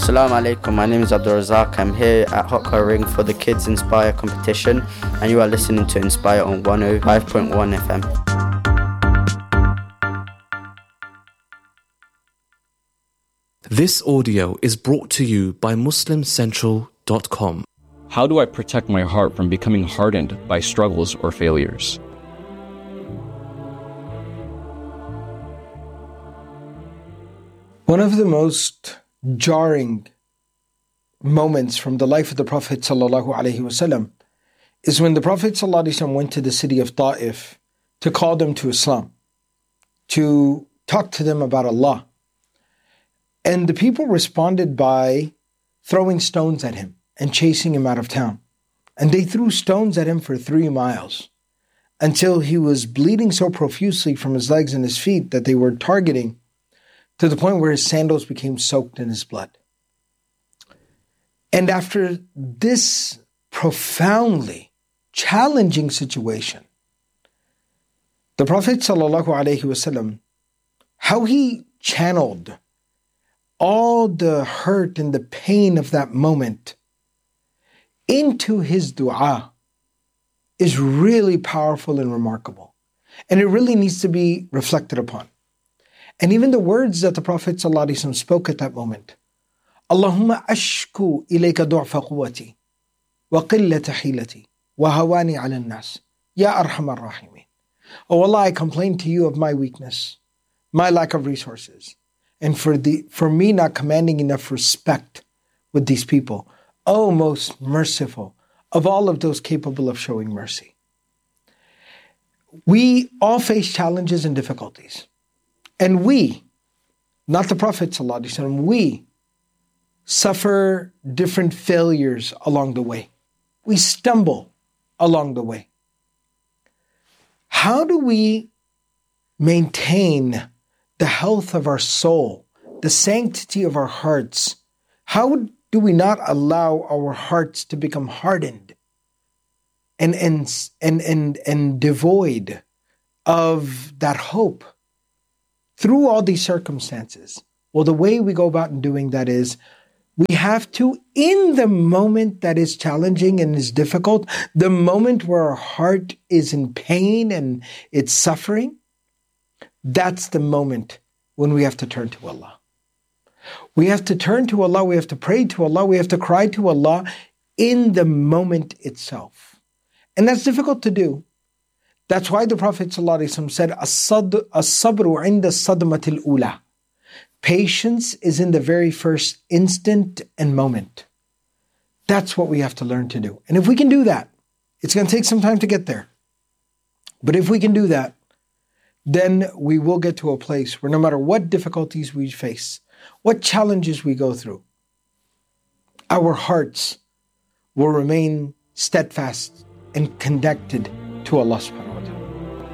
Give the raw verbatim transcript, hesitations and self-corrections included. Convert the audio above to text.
Assalamu alaikum, my name is Abdul Razak. I'm here at Hotcar Ring for the Kids Inspire competition, and you are listening to Inspire on one oh five point one F M. This audio is brought to you by Muslim Central dot com. How do I protect my heart from becoming hardened by struggles or failures? One of the most jarring moments from the life of the Prophet ﷺ is when the Prophet ﷺ went to the city of Ta'if to call them to Islam, to talk to them about Allah. And the people responded by throwing stones at him and chasing him out of town. And they threw stones at him for three miles until he was bleeding so profusely from his legs and his feet that they were targeting to the point where his sandals became soaked in his blood. And after this profoundly challenging situation, the Prophet ﷺ, how he channeled all the hurt and the pain of that moment into his dua is really powerful and remarkable. And it really needs to be reflected upon. And even the words that the Prophet ﷺ spoke at that moment, Allahumma ashku ilayka du'fa quwwati wa qillata hilati wa hawani ala nas ya arhamar rahimin. Oh Allah, I complain to you of my weakness, my lack of resources, and for the for me not commanding enough respect with these people. Oh, most merciful of all of those capable of showing mercy. We all face challenges and difficulties. And we, not the Prophet ﷺ, we suffer different failures along the way. We stumble along the way. How do we maintain the health of our soul, the sanctity of our hearts? How do we not allow our hearts to become hardened and, and, and, and, and devoid of that hope through all these circumstances? Well, the way we go about in doing that is we have to, in the moment that is challenging and is difficult, the moment where our heart is in pain and it's suffering, that's the moment when we have to turn to Allah. We have to turn to Allah, we have to pray to Allah, we have to cry to Allah in the moment itself. And that's difficult to do. That's why the Prophet ﷺ said, As-sabru inda sadmatil ula. Patience is in the very first instant and moment. That's what we have to learn to do. And if we can do that, it's going to take some time to get there. But if we can do that, then we will get to a place where no matter what difficulties we face, what challenges we go through, our hearts will remain steadfast and connected to Allah subhanahu wa ta'ala.